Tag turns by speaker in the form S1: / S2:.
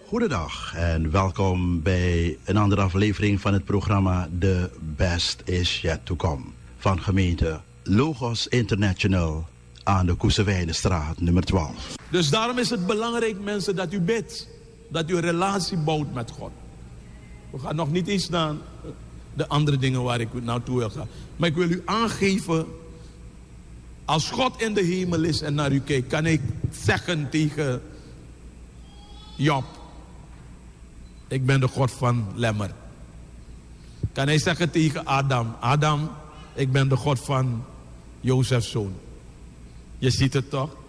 S1: Goedendag en welkom bij een andere aflevering van het programma The Best Is Yet To Come van gemeente Logos International aan de Koesewijnenstraat nummer 12.
S2: Dus daarom is het belangrijk, mensen, dat u bidt. Dat u een relatie bouwt met God. We gaan nog niet eens naar de andere dingen waar ik naartoe wil gaan. Maar ik wil u aangeven, als God in de hemel is en naar u kijkt, kan ik zeggen tegen Job: ik ben de God van Lemmer. Kan hij zeggen tegen Adam: Adam, ik ben de God van Jozef's zoon. Je ziet het toch?